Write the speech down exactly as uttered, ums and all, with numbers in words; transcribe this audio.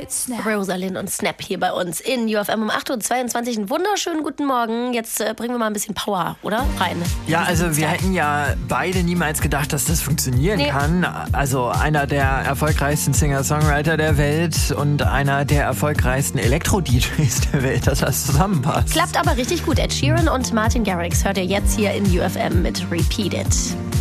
Rosalind und Snap hier bei uns in U F M um acht Uhr zweiundzwanzig. Einen wunderschönen guten Morgen. Jetzt äh, bringen wir mal ein bisschen Power, oder? Rein. Ja, also wir hätten ja beide niemals gedacht, dass das funktionieren nee. kann. Also einer der erfolgreichsten Singer-Songwriter der Welt und einer der erfolgreichsten Elektro-D Js der Welt, dass das zusammenpasst. Klappt aber richtig gut. Ed Sheeran und Martin Garrix hört ihr jetzt hier in U F M mit Repeat It.